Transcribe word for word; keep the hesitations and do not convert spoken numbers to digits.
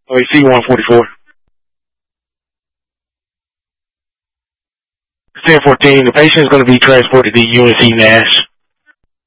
O A C one forty-four. ten fourteen, the patient is going to be transported to U N C Nash.